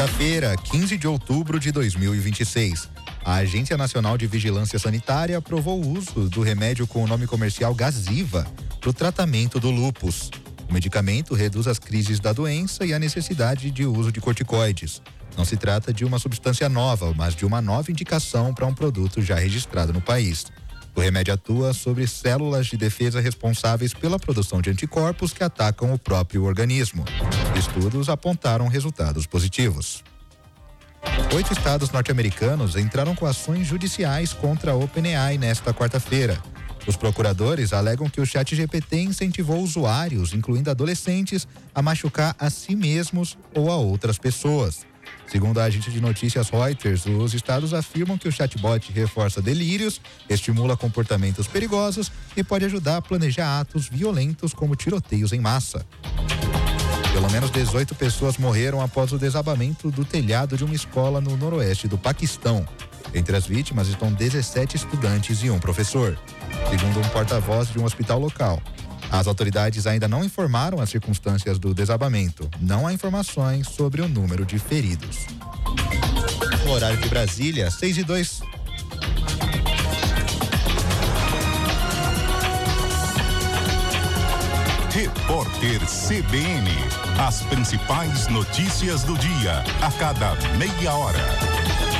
Quinta-feira, 15 de outubro de 2026. A Agência Nacional de Vigilância Sanitária aprovou o uso do remédio com o nome comercial Gaziva para o tratamento do lúpus. O medicamento reduz as crises da doença e a necessidade de uso de corticoides. Não se trata de uma substância nova, mas de uma nova indicação para um produto já registrado no país. O remédio atua sobre células de defesa responsáveis pela produção de anticorpos que atacam o próprio organismo. Estudos apontaram resultados positivos. 8 estados norte-americanos entraram com ações judiciais contra a OpenAI nesta quarta-feira. Os procuradores alegam que o ChatGPT incentivou usuários, incluindo adolescentes, a machucar a si mesmos ou a outras pessoas. Segundo a agência de notícias Reuters, os estados afirmam que o chatbot reforça delírios, estimula comportamentos perigosos e pode ajudar a planejar atos violentos como tiroteios em massa. Pelo menos 18 pessoas morreram após o desabamento do telhado de uma escola no noroeste do Paquistão. Entre as vítimas estão 17 estudantes e um professor, segundo um porta-voz de um hospital local. As autoridades ainda não informaram as circunstâncias do desabamento. Não há informações sobre o número de feridos. No horário de Brasília, 6:02. Repórter CBN. As principais notícias do dia, a cada meia hora.